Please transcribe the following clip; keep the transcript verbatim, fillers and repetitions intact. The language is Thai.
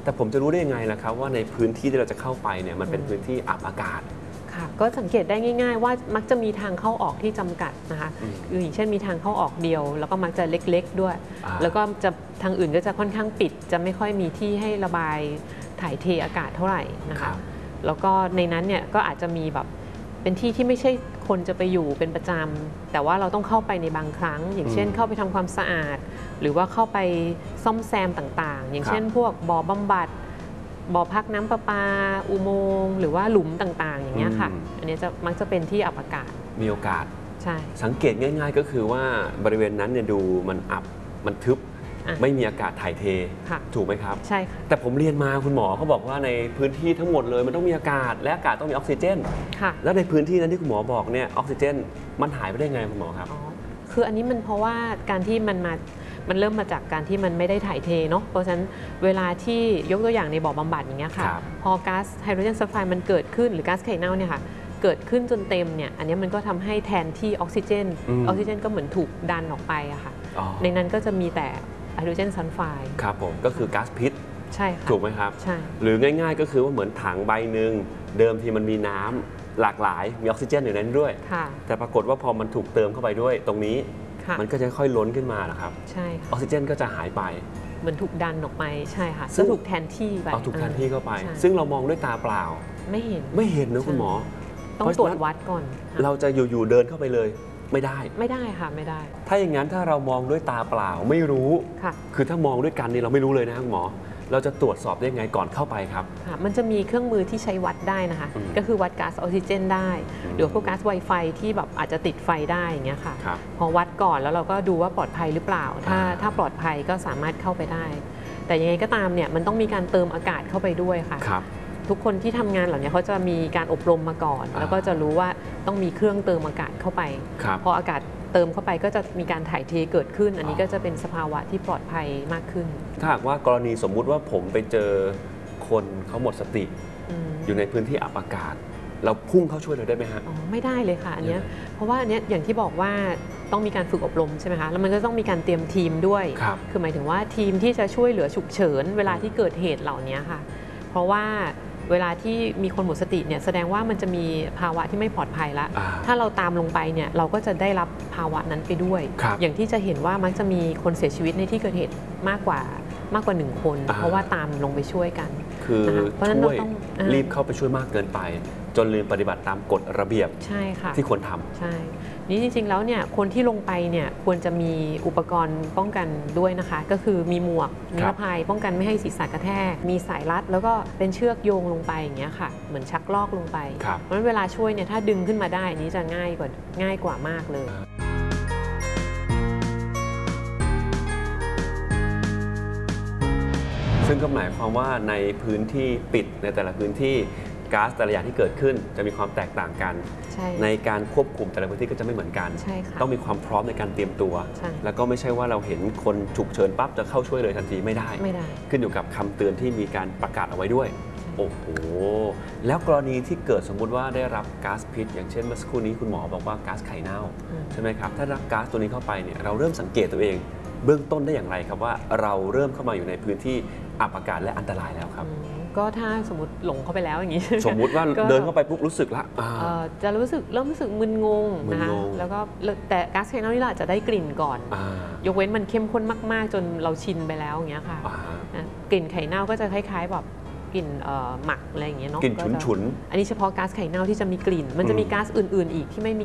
แต่ผมจะรู้ได้ยังไงล่ะครับว่าในพื้นที่ที่เราจะเข้าไปเนี่ยมันเป็นพื้นที่อับอากาศค่ะก็สังเกตได้ง่ายๆว่ามักจะมีทางเข้าออกที่จำกัดนะคะคืออย่างเช่นมีทางเข้าออกเดียวแล้วก็มักจะเล็กๆด้วยแล้วก็จะทางอื่นก็จะค่อนข้างปิดจะไม่ค่อยมีที่ให้ระบายถ่ายเทอากาศเท่าไหร่นะคะแล้วก็ในนั้นเนี่ยก็อาจจะมีแบบเป็นที่ที่ไม่ใช่คนจะไปอยู่เป็นประจำแต่ว่าเราต้องเข้าไปในบางครั้งอย่างเช่นเข้าไปทำความสะอาดหรือว่าเข้าไปซ่อมแซมต่างๆอย่างเช่นพวกบ่อบำบัดบ่อพักน้ำประปาอุโมงค์หรือว่าหลุมต่างๆอย่างเงี้ยค่ะอันนี้จะมักจะเป็นที่อับอากาศมีโอกาสใช่สังเกตง่ายๆก็คือว่าบริเวณนั้นเนี่ยดูมันอับมันทึบไม่มีอากาศถ่ายเทถูกไหมครับใช่ค่ะแต่ผมเรียนมาคุณหมอเขาบอกว่าในพื้นที่ทั้งหมดเลยมันต้องมีอากาศและอากาศต้องมีออกซิเจนแล้วในพื้นที่นั้นที่คุณหมอบอกเนี่ยออกซิเจนมันหายไปได้ไงคุณหมอครับคืออันนี้มันเพราะว่าการที่มันมามันเริ่มมาจากการที่มันไม่ได้ถ่ายเทเนาะเพราะฉะนั้นเวลาที่ยกตัวอย่างในบ่อบำบัดอย่างเงี้ยค่ะพอก๊าซไฮโดรเจนซัลไฟด์มันเกิดขึ้นหรือก๊าซไข่เน่าเนี่ยค่ะเกิดขึ้นจนเต็มเนี่ยอันนี้มันก็ทำให้แทนที่ออกซิเจนออกซิเจนก็เหมือนถูกดันออกไปอะค่ะในนั้นก็จะมีแต่ไฮโดรเจนซัลไฟด์ครับผมก็คือก๊าซพิษใช่ค่ะถูกไหมครับใช่หรือง่ายๆก็คือว่าเหมือนถังใบหนึ่งเดิมทีมันมีน้ำหลากหลายมีออกซิเจนอยู่นั้นด้วยแต่ปรากฏว่าพอมันถูกเติมเข้าไปด้วยตรงนี้มันก็จะค่อยล้นขึ้นมาแหละครับใช่ค่ะออกซิเจนก็จะหายไปเหมือนถูกดันออกไปใช่ค่ะซึ่งถูกแทนที่ไปเอาถูกแทนที่เข้าไปซึ่งเรามองด้วยตาเปล่าไม่เห็นไม่เห็นนะคุณหมอต้องตรวจวัดก่อนเราจะอยู่ๆเดินเข้าไปเลยไม่ได้ไม่ได้ค่ะไม่ได้ถ้าอย่างนั้นถ้าเรามองด้วยตาเปล่าไม่รู้คือถ้ามองด้วยกันนี่เราไม่รู้เลยนะคุณหมอเราจะตรวจสอบได้ไงก่อนเข้าไปครับค่ะมันจะมีเครื่องมือที่ใช้วัดได้นะคะก็คือวัดก๊าซออกซิเจนได้หรือพวกก๊าซไวไฟที่แบบอาจจะติดไฟได้อย่างเงี้ยค่ะพอวัดก่อนแล้วเราก็ดูว่าปลอดภัยหรือเปล่าถ้าถ้าปลอดภัยก็สามารถเข้าไปได้แต่ยังไงก็ตามเนี่ยมันต้องมีการเติมอากาศเข้าไปด้วยค่ะทุกคนที่ทำงานเหล่านี้เขาจะมีการอบรมมาก่อนแล้วก็จะรู้ว่าต้องมีเครื่องเติมอากาศเข้าไปพออากาศเติมเข้าไปก็จะมีการถ่ายเทเกิดขึ้นอันนี้ก็จะเป็นสภาวะที่ปลอดภัยมากขึ้นถ้าหากว่ากรณีสมมุติว่าผมไปเจอคนเขาหมดสติอยู่ในพื้นที่อับอากาศเราพุ่งเข้าช่วยเลยได้ไหมฮะอ๋อไม่ได้เลยค่ะอันนี้เพราะว่าอันนี้อย่างที่บอกว่าต้องมีการฝึกอบรมใช่ไหมคะแล้วมันก็ต้องมีการเตรียมทีมด้วยคือหมายถึงว่าทีมที่จะช่วยเหลือฉุกเฉินเวลาที่เกิดเหตุเหล่านี้ค่ะเพราะว่าเวลาที่มีคนหมดสติเนี่ยแสดงว่ามันจะมีภาวะที่ไม่ปลอดภัยแล้วถ้าเราตามลงไปเนี่ยเราก็จะได้รับภาวะนั้นไปด้วยอย่างที่จะเห็นว่ามักจะมีคนเสียชีวิตในที่เกิดเหตุมากกว่ามากกว่าหนึ่งคนเพราะว่าตามลงไปช่วยกันคือช่วยรีบเข้าไปช่วยมากเกินไปจนลืมปฏิบัติตามกฎระเบียบที่ควรทำใช่นี่จริงๆแล้วเนี่ยคนที่ลงไปเนี่ยควรจะมีอุปกรณ์ป้องกันด้วยนะคะก็คือมีหมวกนิรภัยป้องกันไม่ให้ศีรษะกระแทกมีสายรัดแล้วก็เป็นเชือกโยงลงไปอย่างเงี้ยค่ะเหมือนชักลอกลงไปเพราะฉะนั้นเวลาช่วยเนี่ยถ้าดึงขึ้นมาได้นี้จะง่ายกว่าง่ายกว่ามากเลยซึ่งก็หมายความว่าในพื้นที่ปิดในแต่ละพื้นที่ก๊าซแต่ละอย่างที่เกิดขึ้นจะมีความแตกต่างกันใ, ในการควบคุมแต่ละพื้นที่ก็จะไม่เหมือนกันต้องมีความพร้อมในการเตรียมตัวแล้วก็ไม่ใช่ว่าเราเห็นคนฉุกเฉินปั๊บจะเข้าช่วยเลยทันทีไม่ได้ไม่ได้ขึ้นอยู่กับคำเตือนที่มีการประกาศเอาไว้ด้วยโอ้โหแล้วกรณีที่เกิดสมมุติว่าได้รับก๊าซพิษอย่างเช่นเมื่อสักครู่นี้คุณหมอบอกว่าก๊าซไข่เน่าใช่ไหมครับถ้ารับก๊าซตัวนี้เข้าไปเนี่ยเราเริ่มสังเกตตัวเองเบื้องต้นได้อย่างไรครับว่าเราเริ่มเข้ามาอยู่ในพื้นที่อับอากาศและอันตรายแล้วครับก็ถ้าสมมติหลงเข้าไปแล้วอย่างนี้สมมุติว่าเดินเข้าไปปุ๊บรู้สึกละจะรู้สึกเริ่มรู้สึกมึนงงนะคะแล้วก็แต่ก๊าซไข่เน่านี่เราจะได้กลิ่นก่อนยกเว้นมันเข้มข้นมากๆจนเราชินไปแล้วอย่างเงี้ยค่ะกลิ่นไข่เน่าก็จะคล้ายๆแบบกลิ่นหมักอะไรอย่างเงี้ยเนาะกลิ่นฉุนๆอันนี้เฉพาะก๊าซไข่เน่าที่จะมีกลิ่นมันจะมีก๊าซอื่นๆอีกที่ไม่มี